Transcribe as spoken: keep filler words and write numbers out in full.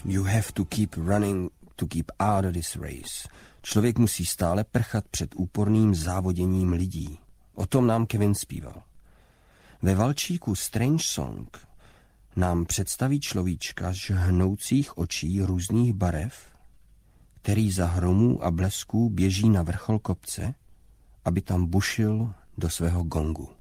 You have to keep running to keep out of this race. Člověk musí stále prchat před úporným závoděním lidí. O tom nám Kevin zpíval. Ve valčíku Strange Song nám představí človíčka z žhnoucích očí různých barev, který za hromů a blesků běží na vrchol kopce, aby tam bušil do svého gongu.